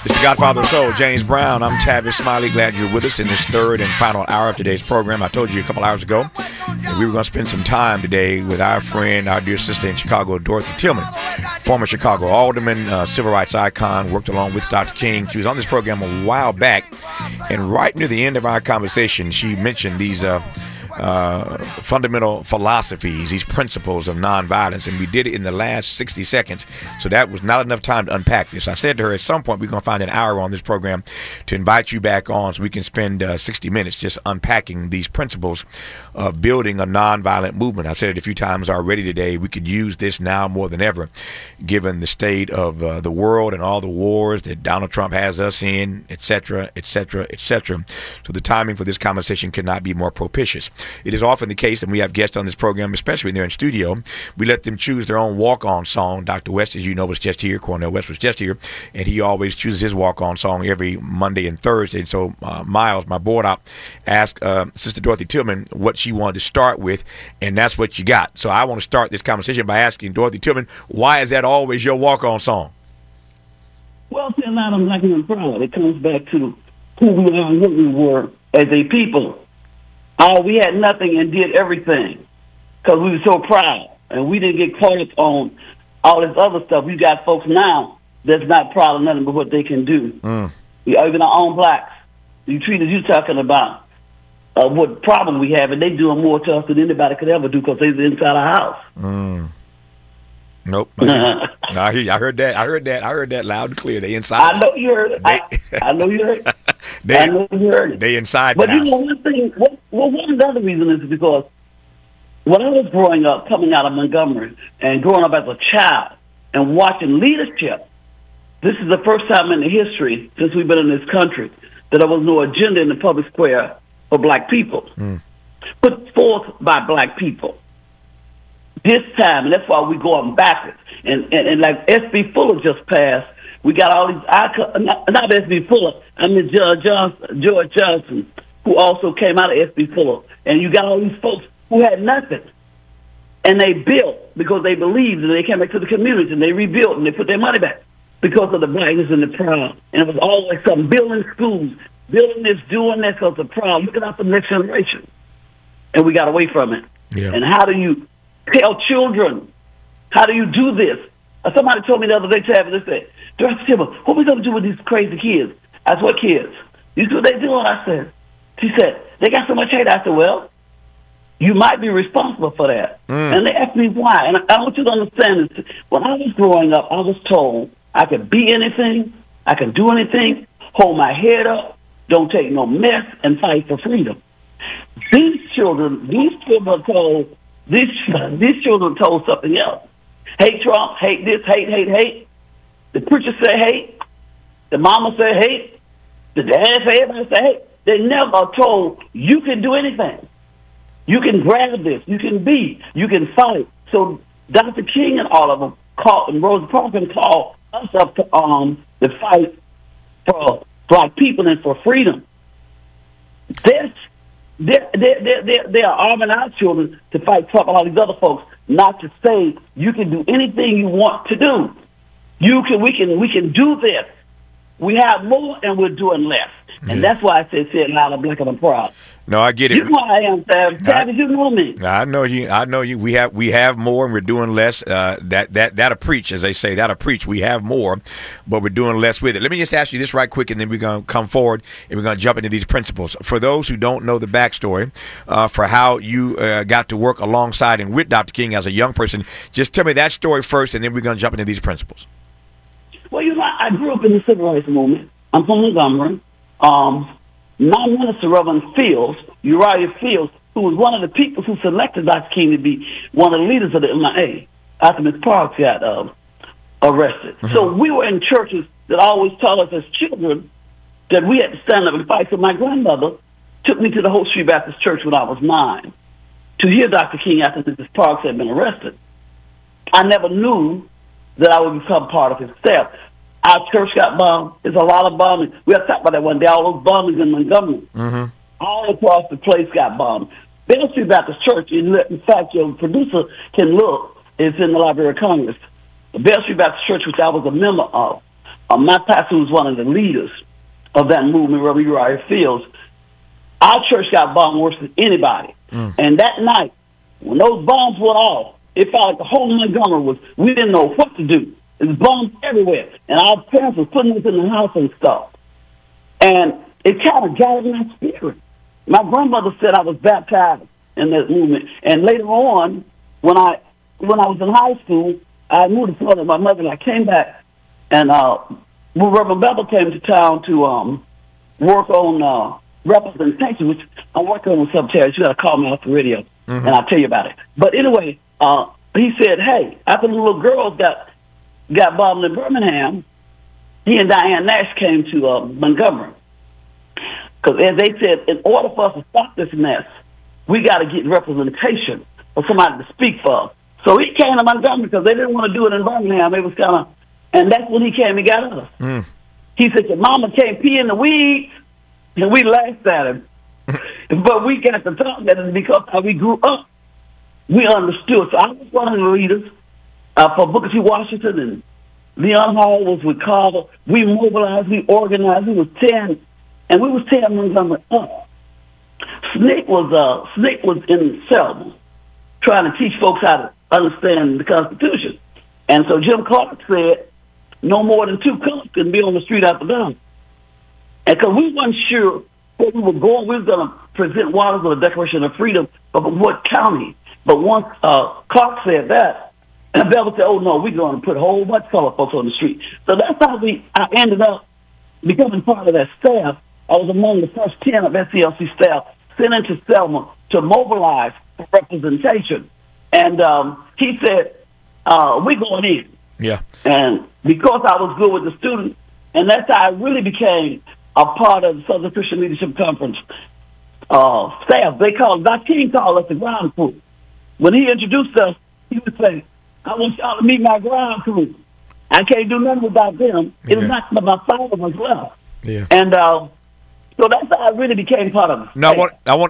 It's the Godfather of Soul, James Brown. I'm Tavis Smiley. Glad you're with us in this third and final hour of today's program. I told you a couple hours ago that we were going to spend some time today with our friend, our dear sister in Chicago, Dorothy Tillman, former Chicago alderman, civil rights icon, worked along with Dr. King. She was on this program a while back, and right near the end of our conversation, she mentioned these fundamental philosophies, these principles of nonviolence, and we did it in the last 60 seconds, so that was not enough time to unpack this. I said to her, at some point we're going to find an hour on this program to invite you back on so we can spend 60 minutes just unpacking these principles of building a nonviolent movement. I've said it a few times already today. We could use this now more than ever, given the state of the world and all the wars that Donald Trump has us in, etc., etc., etc. So the timing for this conversation could not be more propitious. It is often the case that we have guests on this program, especially when they're in studio, we let them choose their own walk-on song. Dr. West, as you know, was just here. Cornel West was just here, and he always chooses his walk-on song every Monday and Thursday. And so Miles, my board op, asked Sister Dorothy Tillman what she wanted to start with, and that's what you got. So I want to start this conversation by asking Dorothy Tillman, why is that always your walk-on song? Well, see, a lot of them like I'm proud. It comes back to who we are and what we were as a people. We had nothing and did everything because we were so proud, and we didn't get caught up on all this other stuff. You got folks now that's not proud of nothing but what they can do. Even our own blacks. You treat as you talking about what problem we have, and they doing more to us than anybody could ever do because they're inside our house. Nope. I heard that. I heard that loud and clear. They inside. I know you heard it. I know you heard it. I know you heard it. They inside. But you know one thing. One other reason is because when I was growing up, coming out of Montgomery, and growing up as a child and watching leadership, this is the first time in the history since we've been in this country that there was no agenda in the public square for black people, put forth by black people. This time, and that's why we're going backwards. And like S.B. Fuller just passed, we got all these icons, not S.B. Fuller, I mean George Johnson, who also came out of S.B. Fuller. And you got all these folks who had nothing. And they built because they believed, and they came back to the community, and they rebuilt, and they put their money back because of the blackness and the proud. And it was always something, building schools, building this, doing that because of the proud, looking out for the next generation. And we got away from it. Yeah. And how do you tell children, how do you do this? Somebody told me the other day, Travis, they said, Dorothy Tillman, what are we going to do with these crazy kids? I said, what kids? You see what they doing? I said, she said, they got so much hate. I said, well, you might be responsible for that. And they asked me why. And I want you to understand this. When I was growing up, I was told I could be anything, I could do anything, hold my head up, don't take no mess, and fight for freedom. These children are told, these children told something else. Hate Trump, hate this, hate. The preacher say hate. The mama say hate. The dad say everybody say hate. They never are told you can do anything. You can grab this. You can be. You can fight. So Dr. King and all of them called, and Rosa Parks called us up to fight for black people and for freedom. They are arming our children to fight Trump and all these other folks, not to say you can do anything you want to do. We can do this. We have more and we're doing less. And that's why I said loud and black and I'm proud. No, I get it. You know who I am, Savage. You know me. I know you. We have more and we're doing less. That'll preach, as they say. That'll preach. We have more, but we're doing less with it. Let me just ask you this right quick, and then we're going to come forward and we're going to jump into these principles. For those who don't know the backstory for how you got to work alongside and with Dr. King as a young person, just tell me that story first, and then we're going to jump into these principles. Well, you know, I grew up in the civil rights movement. I'm from Montgomery. Non-Minister Reverend Fields, Uriah Fields, who was one of the people who selected Dr. King to be one of the leaders of the MIA after Ms. Parks got arrested. So we were in churches that always taught us as children that we had to stand up and fight. So my grandmother took me to the Hope Street Baptist Church when I was 9 to hear Dr. King after Ms. Parks had been arrested. I never knew that I would become part of his staff. Our church got bombed. There's a lot of bombing. We have talked about that one day, all those bombings in Montgomery. All across the place got bombed. Bell Street Baptist Church, in fact, your producer can look, it's in the Library of Congress. The Bell Street Baptist Church, which I was a member of, my pastor was one of the leaders of that movement, Reverend Uriah Fields. Our church got bombed worse than anybody. And that night, when those bombs went off, it felt like the whole Montgomery we didn't know what to do. There was bombs everywhere. And our parents were putting us in the house and stuff. And it kind of got in my spirit. My grandmother said I was baptized in that movement. And later on, when I was in high school, I moved to Florida with my mother, and I came back. And Reverend Bevel came to town to work on representation, which I'm working on with Secretary. You got to call me off the radio, and I'll tell you about it. But anyway, he said, hey, after the little girls got bombed in Birmingham, he and Diane Nash came to Montgomery. Because as they said, in order for us to stop this mess, we got to get representation for somebody to speak for us. So he came to Montgomery because they didn't want to do it in Birmingham. It was kind of, and that's when he came and got us. He said, your mama can't pee in the weeds. And we laughed at him. But we got to talk at it because how we grew up, we understood. So I was one of the leaders for Booker T. Washington, and Leon Hall was with Carter. We mobilized, we organized, we was 10, and we was 10 Montgomery up. Snick was in Selma trying to teach folks how to understand the Constitution. And so Jim Clark said, no more than 2 colors can be on the street after dark. And because we weren't sure where we were going, we were going to present Waters with a Declaration of Freedom of what county. But once Clark said that, and Bevel said, oh, no, we're going to put a whole bunch of colored folks on the street. So that's how I ended up becoming part of that staff. I was among the first 10 of SCLC staff sent into Selma to mobilize for representation. And he said, we're going in. Yeah. And because I was good with the students, and that's how I really became a part of the Southern Christian Leadership Conference staff. Dr. King called us the ground crew. When he introduced us, he would say, I want y'all to meet my ground crew. I can't do nothing without them. It was not but my father was left. Yeah. And so that's how I really became part of it. No,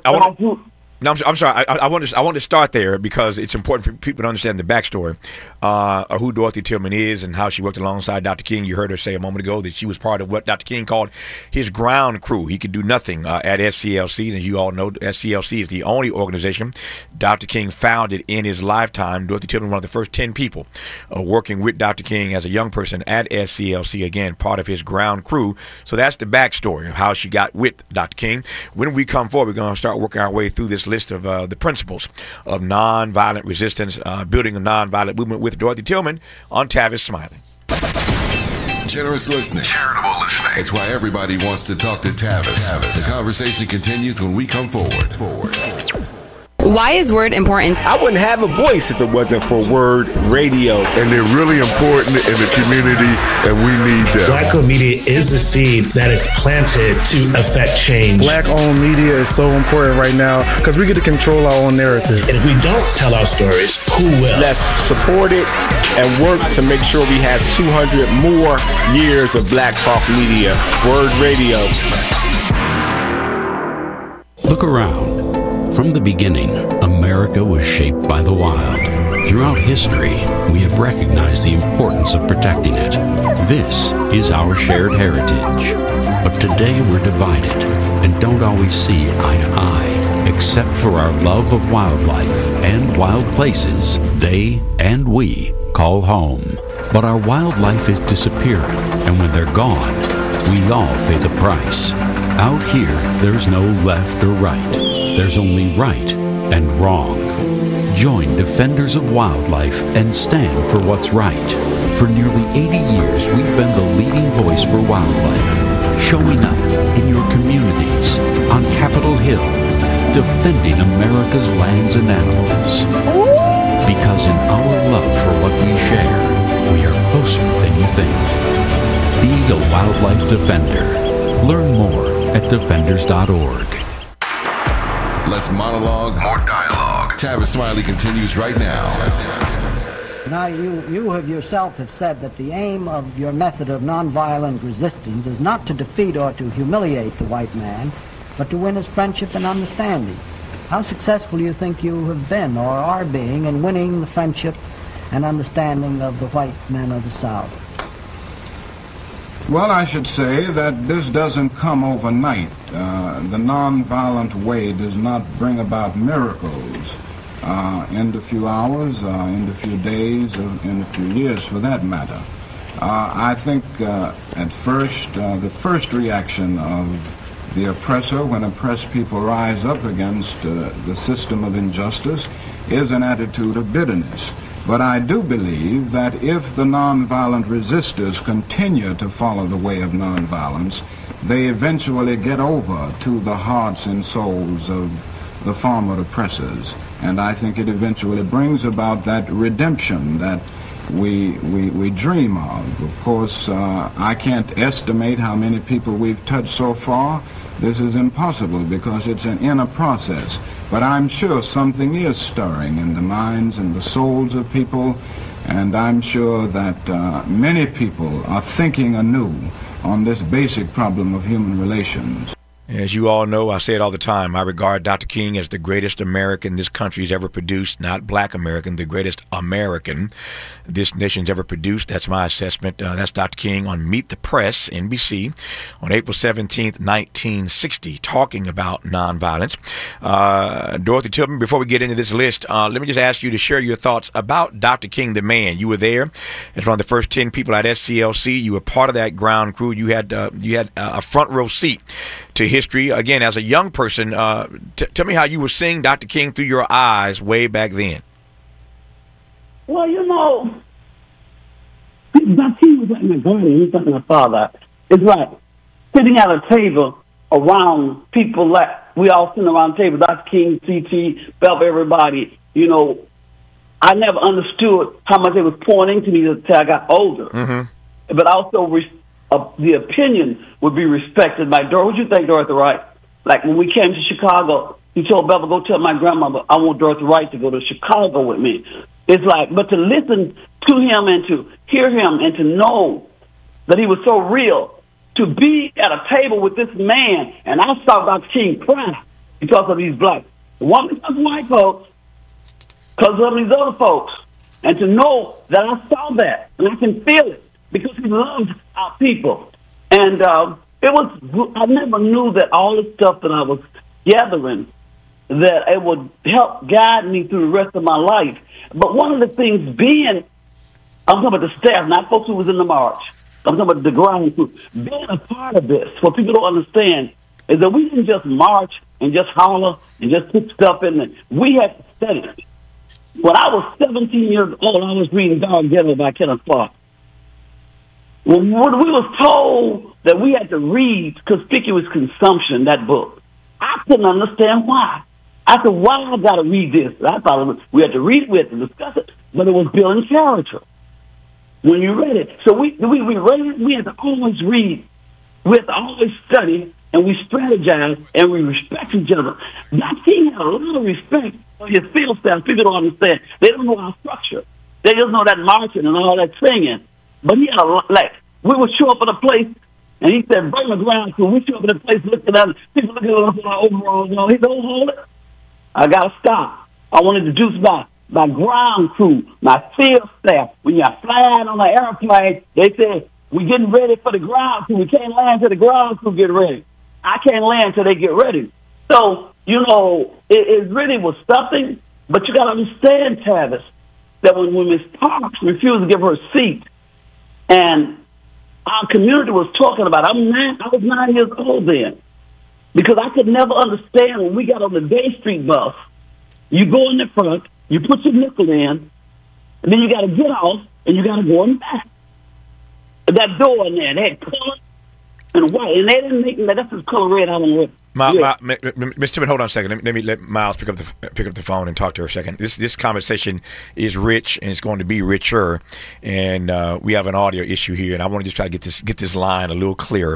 I'm sorry. I want to start there because it's important for people to understand the backstory of who Dorothy Tillman is and how she worked alongside Dr. King. You heard her say a moment ago that she was part of what Dr. King called his ground crew. He could do nothing at SCLC. And as you all know, SCLC is the only organization Dr. King founded in his lifetime. Dorothy Tillman, one of the first 10 people working with Dr. King as a young person at SCLC, again, part of his ground crew. So that's the backstory of how she got with Dr. King. When we come forward, we're going to start working our way through this list of the principles of nonviolent resistance, building a nonviolent movement with Dorothy Tillman on Tavis Smiley. Generous listening. Charitable listening. It's why everybody wants to talk to Tavis. The conversation continues when we come forward. Why is Word important? I wouldn't have a voice if it wasn't for Word Radio. And they're really important in the community, and we need them. Black-owned media is the seed that is planted to affect change. Black-owned media is so important right now because we get to control our own narrative. And if we don't tell our stories, who will? Let's support it and work to make sure we have 200 more years of Black Talk Media. Word Radio. Look around. From the beginning, America was shaped by the wild. Throughout history, we have recognized the importance of protecting it. This is our shared heritage. But today we're divided and don't always see eye to eye, except for our love of wildlife and wild places they and we call home. But our wildlife is disappearing, and when they're gone, we all pay the price. Out here, there's no left or right. There's only right and wrong. Join Defenders of Wildlife and stand for what's right. For nearly 80 years, we've been the leading voice for wildlife, showing up in your communities, on Capitol Hill, defending America's lands and animals. Because in our love for what we share, we are closer than you think. Be a wildlife defender. Learn more at defenders.org. Less monologue, more dialogue. Tavis Smiley continues right now. Now, you have yourself have said that the aim of your method of nonviolent resistance is not to defeat or to humiliate the white man, but to win his friendship and understanding. How successful do you think you have been or are being in winning the friendship and understanding of the white men of the South? Well, I should say that this doesn't come overnight. The nonviolent way does not bring about miracles in a few hours, in a few days, or in a few years for that matter. I think at first, the first reaction of the oppressor when oppressed people rise up against the system of injustice is an attitude of bitterness. But I do believe that if the nonviolent resistors continue to follow the way of nonviolence, they eventually get over to the hearts and souls of the former oppressors. And I think it eventually brings about that redemption that we dream of. Of course, I can't estimate how many people we've touched so far. This is impossible because it's an inner process. But I'm sure something is stirring in the minds and the souls of people, and I'm sure that many people are thinking anew on this basic problem of human relations. As you all know, I say it all the time, I regard Dr. King as the greatest American this country's ever produced, not black American, the greatest American this nation's ever produced. That's my assessment. That's Dr. King on Meet the Press, NBC, on April 17th, 1960, talking about nonviolence. Dorothy Tillman, before we get into this list, let me just ask you to share your thoughts about Dr. King, the man. You were there as one of the first 10 people at SCLC. You were part of that ground crew. You had a front row seat to history. Again, as a young person, tell me how you were seeing Dr. King through your eyes way back then. Well, you know, Dr. King was like my guardian. He's like my father. It's like sitting at a table around people like we all sitting around the table, Dr. King, C.T., Phelps, everybody. You know, I never understood how much they was pouring into me until I got older. Mm-hmm. But also the opinion would be respected. Like, what you think, Dorothy Wright? Like, when we came to Chicago, he told Bevel, go tell my grandmother I want Dorothy Wright to go to Chicago with me. It's like, but to listen to him and to hear him and to know that he was so real, to be at a table with this man, and I saw Dr. King cry because of these blacks. One because of white folks, because of these other folks. And to know that I saw that, and I can feel it, because he loves our people. And I never knew that all the stuff that I was gathering, that it would help guide me through the rest of my life. But one of the things I'm talking about the staff, not folks who was in the march. I'm talking about the ground crew. Being a part of this, what people don't understand, is that we didn't just march and just holler and just put stuff in there. We had to study. When I was 17 years old, I was reading Dog Ghetto by Kenneth Clark. When we was told that we had to read Conspicuous Consumption, that book, I couldn't understand why. I said, why I got to read this? I thought we had to read it, we had to discuss it, but it was building character when you read it. So we read it, we had to always read, we had to always study, and we strategize, and we respect each other. Dr. King had a lot of respect for his field staff. People don't understand. They don't know our structure. They just know that marching and all that singing. But he had a lot, like, we would show up at a place, and he said, bring the ground crew. We show up at a place looking at us, people looking at us with our overalls and all. He said, don't hold it. I got to stop. I want to introduce my ground crew, my field staff. When you're flying on an airplane, they say, we're getting ready for the ground crew. We can't land till the ground crew get ready. I can't land till they get ready. So, you know, it really was something, but you got to understand, Tavis, that when Miss Parks refused to give her a seat, and our community was talking about it, I was 9 years old then, because I could never understand when we got on the Day Street bus, you go in the front, you put your nickel in, and then you got to get off, and you got to go in back. That door in there, they had color and white, and they didn't make that's the color red. I don't know. Miss Timmon, hold on a second. Let me let Miles pick up the phone and talk to her a second. This conversation is rich, and it's going to be richer. And we have an audio issue here, and I want to just try to get this line a little clearer.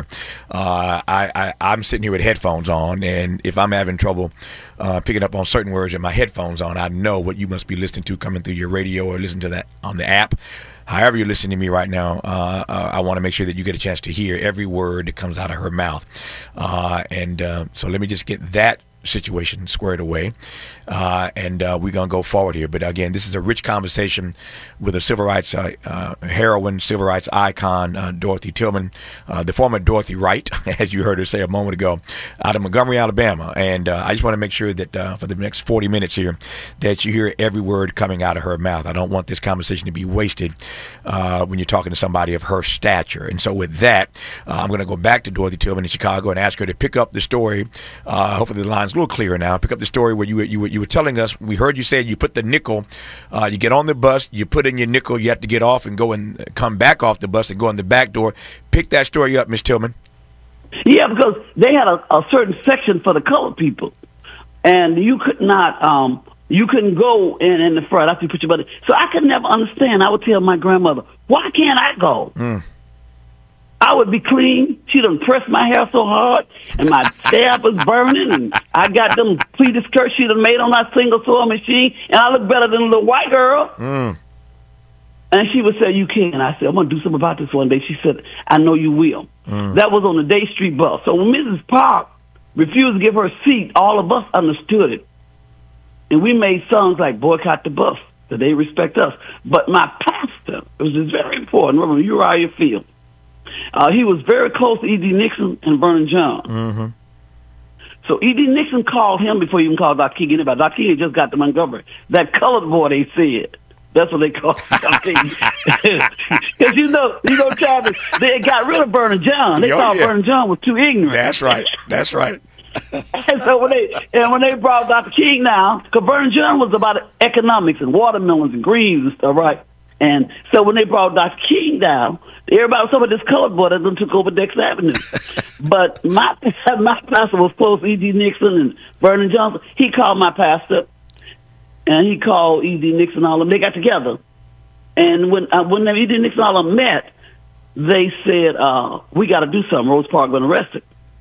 I'm sitting here with headphones on, and if I'm having trouble picking up on certain words with my headphones on, I know what you must be listening to coming through your radio or listening to that on the app. However you're listening to me right now, I want to make sure that you get a chance to hear every word that comes out of her mouth. So let me just get that situation squared away, and we're going to go forward here. But again, this is a rich conversation with a civil rights heroine, civil rights icon, Dorothy Tillman, the former Dorothy Wright, as you heard her say a moment ago, out of Montgomery, Alabama. And I just want to make sure that for the next 40 minutes here, that you hear every word coming out of her mouth. I don't want this conversation to be wasted when you're talking to somebody of her stature. And so with that, I'm going to go back to Dorothy Tillman in Chicago and ask her to pick up the story. Hopefully the line's a little clearer now. Pick up the story where you were telling us. We heard you say you put the nickel. You get on the bus. You put in your nickel. You have to get off and go and come back off the bus and go in the back door. Pick that story up, Miss Tillman. Yeah, because they had a certain section for the colored people, and you could not. You couldn't go in the front after you put your money. So I could never understand. I would tell my grandmother, "Why can't I go?" I would be clean. She done pressed my hair so hard, and my scalp was burning, and I got them pleated skirts she done made on that single sewing machine, and I look better than a little white girl. And she would say, "You can." I said, "I'm going to do something about this one day." She said, "I know you will." That was on the Day Street bus. So when Mrs. Park refused to give her a seat, all of us understood it. And we made songs like Boycott the Bus, that they respect us. But my pastor, which is very important, Reverend Uriah Field, he was very close to E.D. Nixon and Vernon John. So E.D. Nixon called him before he even called Dr. King anybody. Dr. King had just got to Montgomery. That colored boy, they said. That's what they called Dr. King. Because you know, Travis, they got rid of Vernon John. They thought Vernon John was too ignorant. That's right. That's right. And so when they brought Dr. King now, because Vernon John was about economics and watermelons and greens and stuff, right? And so when they brought Dr. King down, everybody was talking about this colored boy that then took over Dexter Avenue. But my pastor was close to E.D. Nixon and Vernon Johnson. He called my pastor, and he called E.D. Nixon and all of them. They got together. And when E.D. Nixon and all of them met, they said, we got to do something. Rose Park been arrested.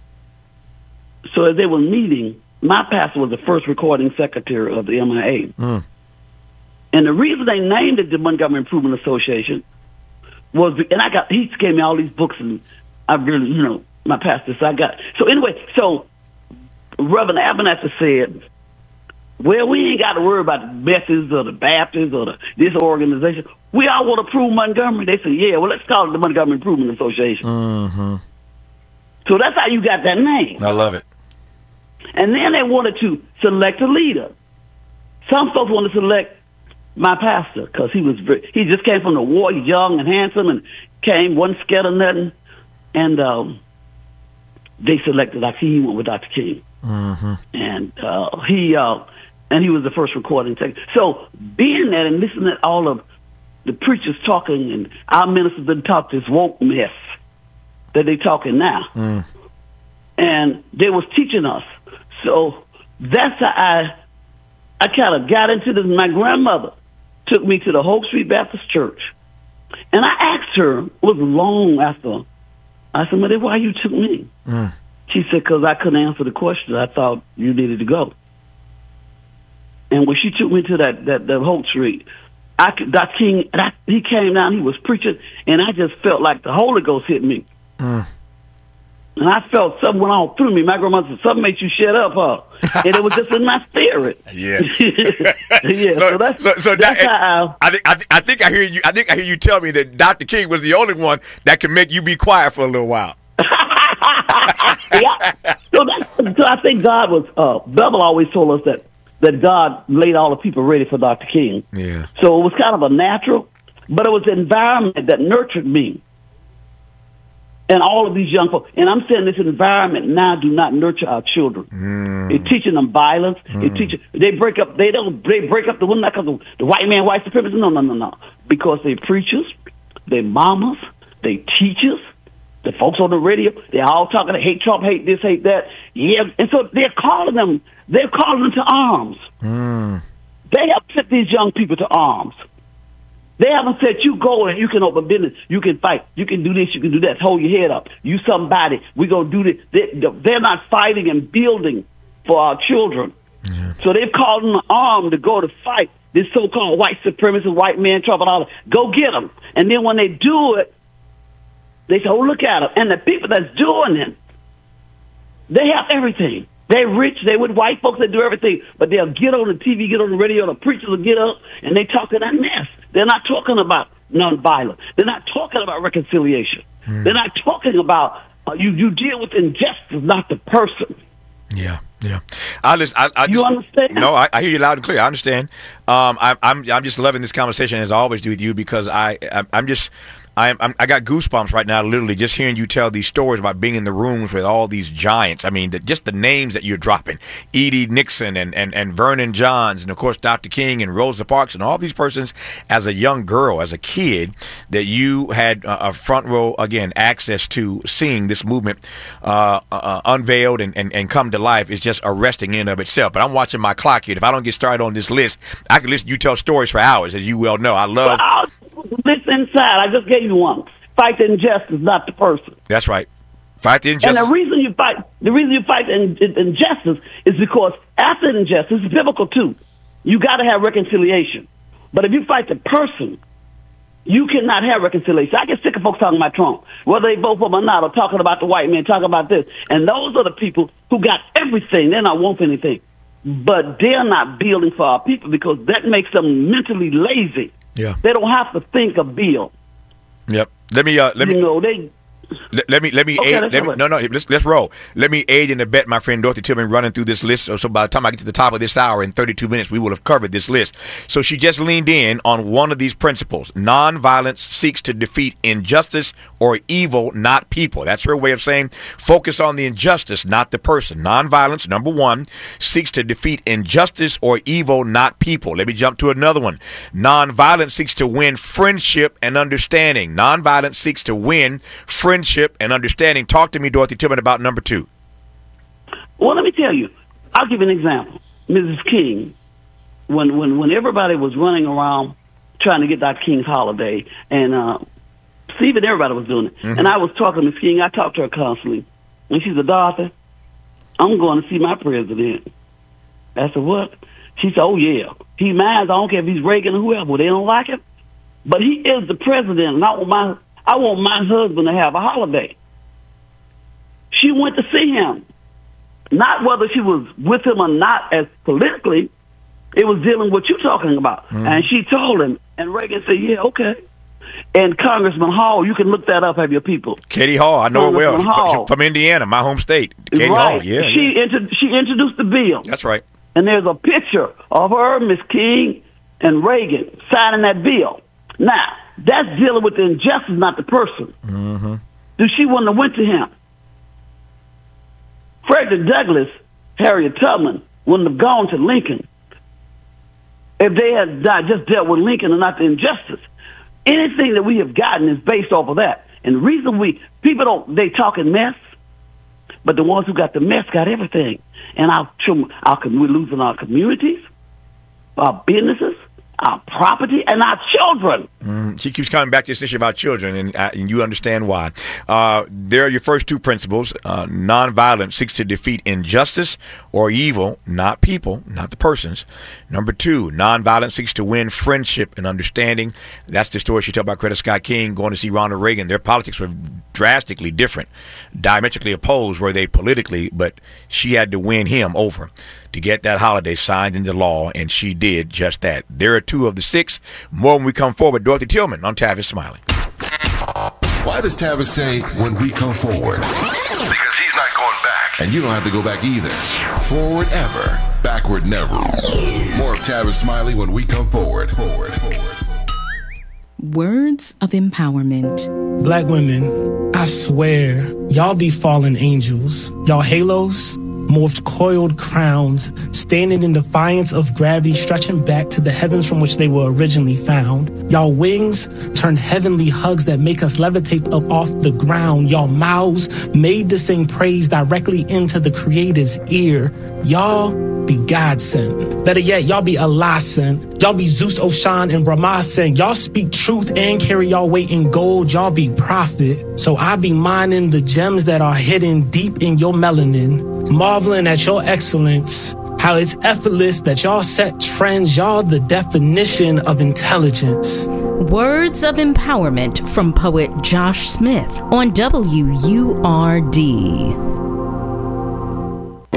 So as they were meeting, my pastor was the first recording secretary of the MIA. And the reason they named it the Montgomery Improvement Association was, and he gave me all these books, and I really, my pastor. So anyway, Reverend Abernathy said, well, we ain't got to worry about the Methodists or the Baptists or this organization. We all want to prove Montgomery. They said, yeah, well, let's call it the Montgomery Improvement Association. So that's how you got that name. I love it. And then they wanted to select a leader. Some folks wanted to select my pastor because he just came from the war. He's young and handsome and wasn't scared of nothing. And they selected Dr. King. He went with Dr. King. And he was the first recording secretary. So being that and listening to all of the preachers talking, and our ministers didn't talk this woke mess that they talking now. And they was teaching us. So that's how I kind of got into this. My grandmother took me to the Hope Street Baptist Church. And I asked her, it was long after, I said, Mother, why you took me? She said, because I couldn't answer the question. I thought you needed to go. And when she took me to that Hope Street, Dr. King, he came down, he was preaching, and I just felt like the Holy Ghost hit me. And I felt something went all through me. My grandmother said, something makes you shut up, huh? And it was just in my spirit. Yeah. So that's how I think I hear you. I think I hear you tell me that Dr. King was the only one that can make you be quiet for a little while. Yeah. So I think God was. Bevel always told us that God laid all the people ready for Dr. King. Yeah. So it was kind of a natural, but it was the environment that nurtured me. And all of these young folks, and I'm saying this environment now do not nurture our children. It's teaching them violence. They break up the women because the white man, white supremacy. No. Because they preachers, they mamas, they teachers, the folks on the radio, they're all talking to hate Trump, hate this, hate that. Yeah, and so they're calling them to arms. They have put these young people to arms. They haven't said, you go and you can open business, you can fight, you can do this, you can do that, hold your head up, you somebody, we gonna do this. They're not fighting and building for our children. So they've called them an arm to go to fight this so-called white supremacist, white man, Trump and all that. Go get them. And then when they do it, they say, oh, look at them. And the people that's doing it, they have everything. They They're rich. They with white folks. They do everything. But they'll get on the TV, get on the radio, the preachers will get up, and they talking that mess. They're not talking about nonviolence. They're not talking about reconciliation. They're not talking about you deal with injustice, not the person. Yeah. I you understand? No, I hear you loud and clear. I understand. I'm just loving this conversation as I always do with you because I got goosebumps right now, literally just hearing you tell these stories about being in the rooms with all these giants. I mean, just the names that you're dropping: Edie Nixon and Vernon Johns, and of course Dr. King and Rosa Parks, and all these persons as a young girl, as a kid, that you had a front row again access to seeing this movement unveiled and come to life is just arresting in and of itself. But I'm watching my clock here. If I don't get started on this list, I can listen to you tell stories for hours, as you well know. I love. Listen inside. I just gave you one. Fight the injustice, not the person. That's right. Fight the injustice. And the reason you fight injustice is because after injustice, it's biblical too. You got to have reconciliation. But if you fight the person, you cannot have reconciliation. I get sick of folks talking about Trump, whether they vote for him or not, or talking about the white man, talking about this. And those are the people who got everything. They're not wanting anything. But they're not building for our people because that makes them mentally lazy. Yeah. They don't have to think of Bill. Yep. Let me let's roll. Let me aid and abet my friend Dorothy Tillman running through this list. So by the time I get to the top of this hour in 32 minutes, we will have covered this list. So she just leaned in on one of these principles. Nonviolence seeks to defeat injustice or evil, not people. That's her way of saying focus on the injustice, not the person. Nonviolence, number one, seeks to defeat injustice or evil, not people. Let me jump to another one. Nonviolence seeks to win friendship and understanding. Nonviolence seeks to win friendship and understanding. Talk to me, Dorothy Tillman, about number two. Well, let me tell you. I'll give you an example. Mrs. King, when everybody was running around trying to get Dr. King's holiday, and Steve and everybody was doing it, and I was talking to Ms. King. I talked to her constantly, and she said, Dorothy, I'm going to see my president. I said, what? She said, oh, yeah. He's mine. I don't care if he's Reagan or whoever. Well, they don't like him. But he is the president, and I want my husband to have a holiday. She went to see him. Not whether she was with him or not as politically. It was dealing with what you're talking about. And she told him, and Reagan said, yeah, okay. And Congressman Hall, you can look that up, have your people. Katie Hall, I know her well. Hall. From Indiana, my home state. Katie Hall, yeah. She introduced the bill. That's right. And there's a picture of her, Miss King, and Reagan signing that bill. Now, that's dealing with the injustice, not the person. She wouldn't have went to him. Frederick Douglass, Harriet Tubman wouldn't have gone to Lincoln if they had just dealt with Lincoln and not the injustice. Anything that we have gotten is based off of that. And the reason they talk in mess, but the ones who got the mess got everything. And we're losing our communities, our businesses, our property, and our children. She keeps coming back to this issue about children, and you understand why. There are your first two principles. Nonviolence seeks to defeat injustice or evil, not people, not the persons. Number two, nonviolence seeks to win friendship and understanding. That's the story she told about Coretta Scott King going to see Ronald Reagan. Their politics were drastically different, diametrically opposed were they politically, but she had to win him over to get that holiday signed into law, and she did just that. There are two of the six. More when we come forward. Dorothy Tillman on Tavis Smiley. Why does Tavis say when we come forward? Because he's not going back. And you don't have to go back either. Forward ever, backward never. More of Tavis Smiley when we come forward. Words of empowerment. Black women, I swear, y'all be fallen angels. Y'all halos, morphed coiled crowns, standing in defiance of gravity, stretching back to the heavens from which they were originally found. Y'all wings turn heavenly hugs that make us levitate up off the ground. Y'all mouths made to sing praise directly into the Creator's ear. Y'all be God sent. Better yet, y'all be Allah sent. Y'all be Zeus, Oshan, and Brahma sent. Y'all speak truth and carry y'all weight in gold. Y'all be prophet. So I be mining the gems that are hidden deep in your melanin, marveling at your excellence, how it's effortless that y'all set trends. Y'all the definition of intelligence. Words of empowerment from poet Josh Smith on WURD.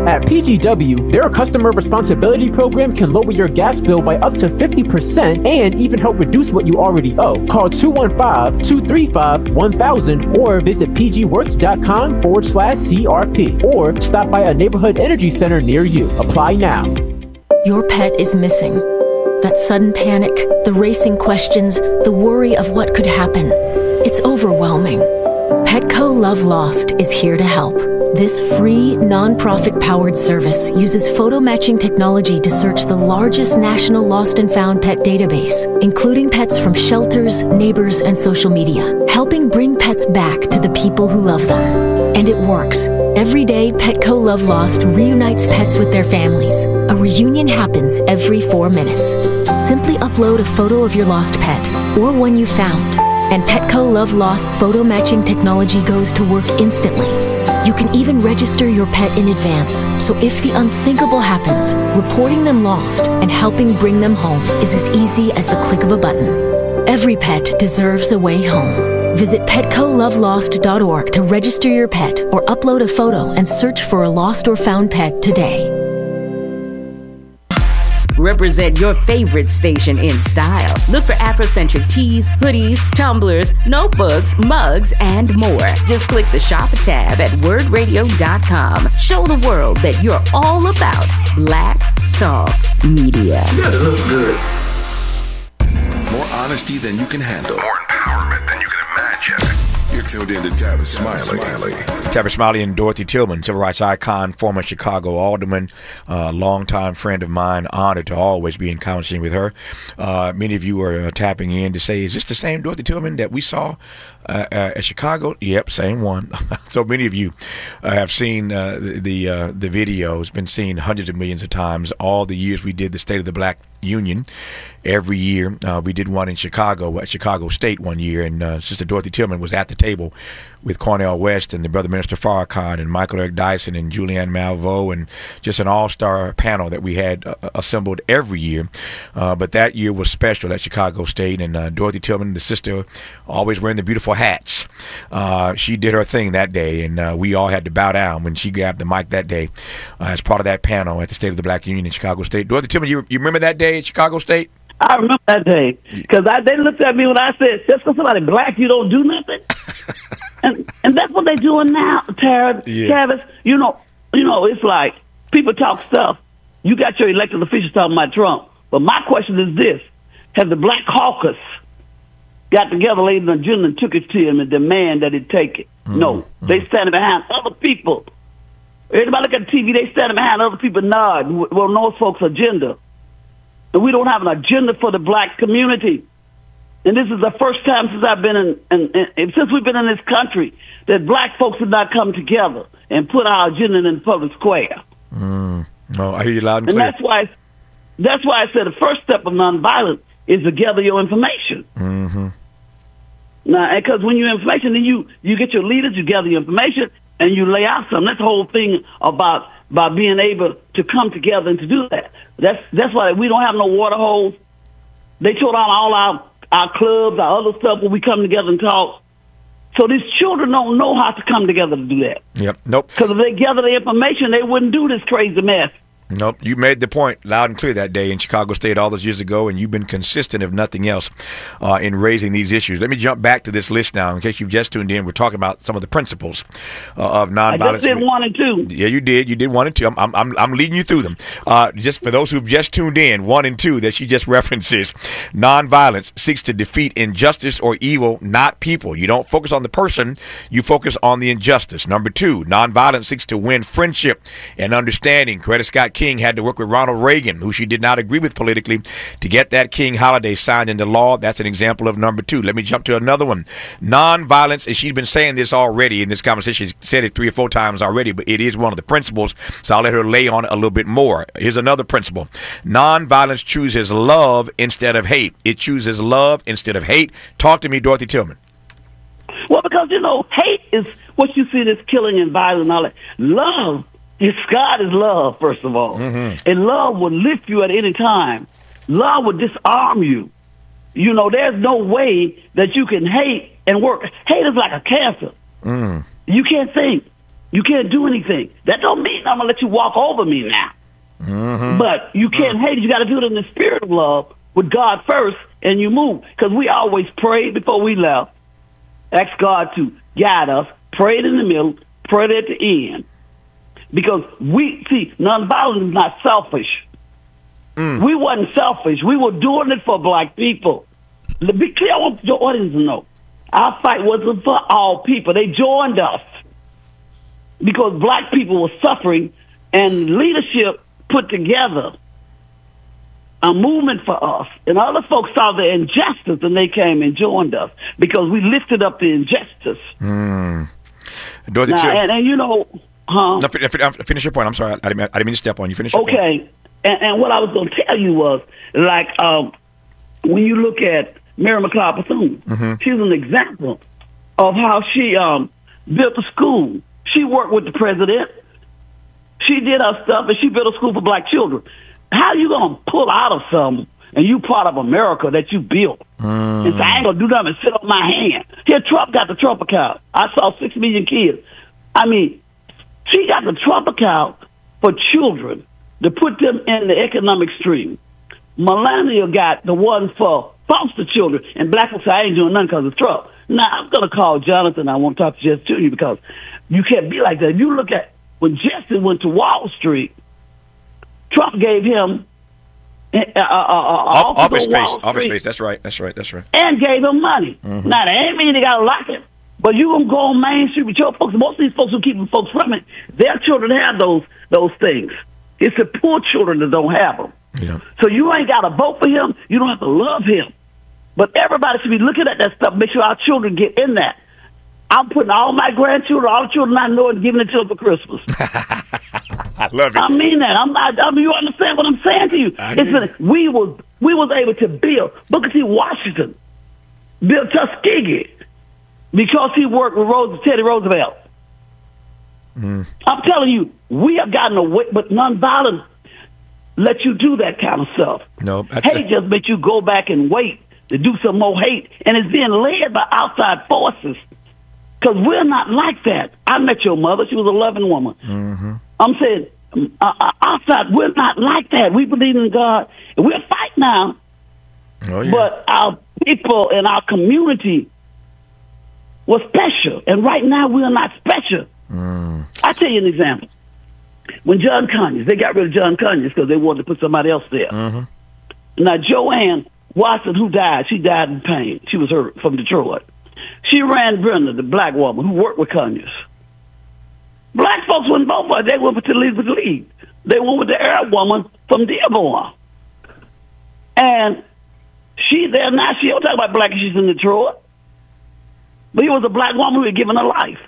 At PGW, their customer responsibility program can lower your gas bill by up to 50% and even help reduce what you already owe. Call 215-235-1000 or visit pgworks.com/CRP or stop by a neighborhood energy center near you. Apply now. Your pet is missing. That sudden panic, the racing questions, the worry of what could happen. It's overwhelming. Petco Love Lost is here to help. This free, non-profit-powered service uses photo matching technology to search the largest national lost and found pet database, including pets from shelters, neighbors, and social media, helping bring pets back to the people who love them. And it works. Every day, Petco Love Lost reunites pets with their families. A reunion happens every 4 minutes. Simply upload a photo of your lost pet or one you found, and Petco Love Lost's photo matching technology goes to work instantly. You can even register your pet in advance, so if the unthinkable happens, reporting them lost and helping bring them home is as easy as the click of a button. Every pet deserves a way home. Visit PetcoLoveLost.org to register your pet or upload a photo and search for a lost or found pet today. Represent your favorite station in style. Look for Afrocentric tees, hoodies, tumblers, notebooks, mugs, and more. Just click the shop tab at wordradio.com. Show the world that you're all about Black Talk Media. You gotta look good. More honesty than you can handle. More empowerment than you can imagine. You're tuned in to Tavis Smiley. Tavis Smiley and Dorothy Tillman, civil rights icon, former Chicago alderman, longtime friend of mine. Honored to always be in conversation with her. Many of you are tapping in to say, is this the same Dorothy Tillman that we saw at Chicago? Yep, same one. So many of you have seen the video. It's been seen hundreds of millions of times. All the years we did the State of the Black Union, every year we did one in Chicago, at Chicago State one year, and Sister Dorothy Tillman was at the table with Cornel West and the Brother Minister Farrakhan and Michael Eric Dyson and Julianne Malveaux, and just an all-star panel that we had assembled every year. But that year was special at Chicago State, and Dorothy Tillman, the sister, always wearing the beautiful hats. She did her thing that day, and we all had to bow down when she grabbed the mic that day as part of that panel at the State of the Black Union in Chicago State. Dorothy Tillman, you remember that day at Chicago State? I remember that day because they looked at me when I said, just because somebody black, you don't do nothing. and that's what they're doing now, Tavis. You know, it's like people talk stuff. You got your elected officials talking about Trump. But my question is this. Have the Black Caucus got together later in June and took it to him and demand that he take it? No. They standing behind other people. Everybody look at the TV, they standing behind other people nod. Well, no folks' agenda. And we don't have an agenda for the black community. And this is the first time since I've been since we've been in this country that black folks have not come together and put our agenda in the public square. Oh, I hear you loud and clear. And that's why I said the first step of nonviolence is to gather your information. Mm-hmm. Now, because when you information, then you get your leaders, you gather your information, and you lay out something. That's the whole thing about being able to come together and to do that. That's why we don't have no water holes. They tore down all our clubs, our other stuff where we come together and talk. So these children don't know how to come together to do that. Yep. Nope. Because if they gather the information, they wouldn't do this crazy mess. Nope. You made the point loud and clear that day in Chicago State all those years ago, and you've been consistent, if nothing else, in raising these issues. Let me jump back to this list now. In case you've just tuned in, we're talking about some of the principles of nonviolence. I just did 1 and 2. Yeah, you did. You did 1 and 2. I'm leading you through them. Just for those who've just tuned in, 1 and 2 that she just references. Nonviolence seeks to defeat injustice or evil, not people. You don't focus on the person. You focus on the injustice. Number 2, nonviolence seeks to win friendship and understanding. Coretta Scott King had to work with Ronald Reagan, who she did not agree with politically, to get that King holiday signed into law. That's an example of number 2. Let me jump to another one. Nonviolence, and she's been saying this already in this conversation. She's said it 3 or 4 times already, but it is one of the principles, so I'll let her lay on it a little bit more. Here's another principle. Nonviolence chooses love instead of hate. It chooses love instead of hate. Talk to me, Dorothy Tillman. Well, because, hate is what you see, this killing and violence and all that. Love, God is love, first of all. Mm-hmm. And love will lift you at any time. Love will disarm you. There's no way that you can hate and work. Hate is like a cancer. You can't think. You can't do anything. That don't mean I'm going to let you walk over me now. Mm-hmm. But you can't hate it. You got to do it in the spirit of love with God first, and you move. Because we always prayed before we left. Ask God to guide us. Prayed in the middle. Prayed at the end. Because nonviolence is not selfish. We wasn't selfish. We were doing it for black people. Be clear, I want your audience to know. Our fight wasn't for all people. They joined us because black people were suffering, and leadership put together a movement for us. And other folks saw the injustice, and they came and joined us because we lifted up the injustice. Dorothy, and you know, no, finish your point. I'm sorry. I didn't mean to step on you. Finish your point. Okay. And what I was going to tell you was, like, when you look at Mary McLeod Bethune, she's an example of how she built a school. She worked with the president. She did her stuff, and she built a school for black children. How you going to pull out of something, and you part of America that you built? And say, I ain't going to do nothing and sit on my hand. Here, Trump got the Trump account. I saw 6 million kids. I mean, she got the Trump account for children to put them in the economic stream. Melania got the one for foster children, and black folks say, I ain't doing nothing because of Trump. Now, I'm going to call Jonathan. I want to talk to Jesse Jr. because you can't be like that. If you look at when Jesse went to Wall Street, Trump gave him office space. That's right. And gave him money. Now, that ain't mean they got to lock it, but you going to go on Main Street with your folks. Most of these folks who keep folks from it, their children have those things. It's the poor children that don't have them. Yeah. So you ain't got to vote for him. You don't have to love him. But everybody should be looking at that stuff. Make sure our children get in that. I'm putting all my grandchildren, all the children I know, and giving it to them for Christmas. I love it. I mean that. You understand what I'm saying to you? We was able to build. Booker T. Washington built Tuskegee because he worked with Teddy Roosevelt. I'm telling you, we have gotten away, but nonviolence let you do that kind of stuff. No, hate just makes you go back and wait to do some more hate, and it's being led by outside forces. Because we're not like that. I met your mother; she was a loving woman. I'm saying, outside, we're not like that. We believe in God, and we're fighting now. Oh, yeah. But our people and our community was special, and right now we are not special. I'll tell you an example. When John Conyers, they got rid of John Conyers because they wanted to put somebody else there. Now, Joanne Watson, who died, she died in pain. She was hurt from Detroit. She ran Brenda, the black woman who worked with Conyers. Black folks wouldn't vote for her. They went with the Elizabeth Lee. They went with the Arab woman from Dearborn. And she's there now. She don't talk about black issues in Detroit. But he was a black woman who had given her life.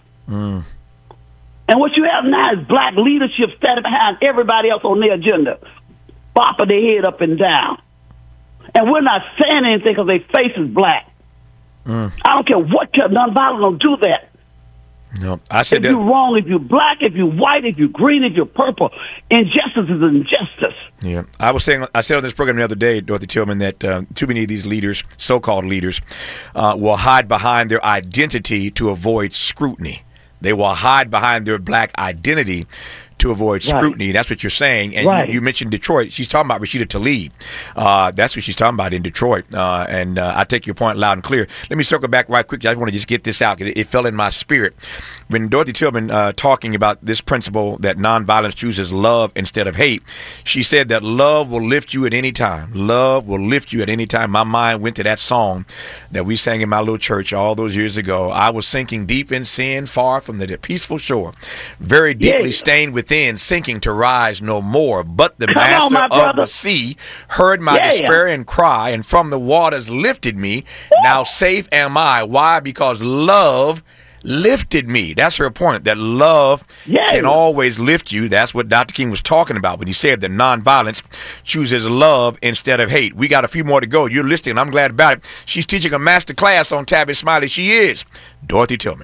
And what you have now is black leadership standing behind everybody else on their agenda, bopping their head up and down. And we're not saying anything because their face is black. I don't care what nonviolent don't do that. No, I said if you're wrong, if you're black, if you're white, if you're green, if you're purple, injustice is injustice. Yeah, I said on this program the other day, Dorothy Tillman, that too many of these leaders, so-called leaders, will hide behind their identity to avoid scrutiny. They will hide behind their black identity to avoid scrutiny. Right. That's what you're saying. And you mentioned Detroit. She's talking about Rashida Tlaib. That's what she's talking about in Detroit. And I take your point loud and clear. Let me circle back right quick. I want to just get this out. It fell in my spirit. When Dorothy Tillman talking about this principle that nonviolence chooses love instead of hate, she said that love will lift you at any time. Love will lift you at any time. My mind went to that song that we sang in my little church all those years ago. I was sinking deep in sin, far from the peaceful shore, very deeply stained within, sinking to rise no more. But the master of the sea heard my despair and cry, and from the waters lifted me. Now safe am I. Why? Because love lifted me. That's her point, that love can always lift you. That's what Dr. King was talking about when he said that nonviolence chooses love instead of hate. We got a few more to go. You're listening. I'm glad about it. She's teaching a master class on Tabby Smiley. She is Dorothy Tillman.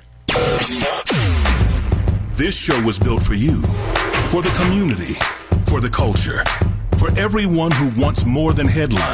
This show was built for you, for the community, for the culture, for everyone who wants more than headlines.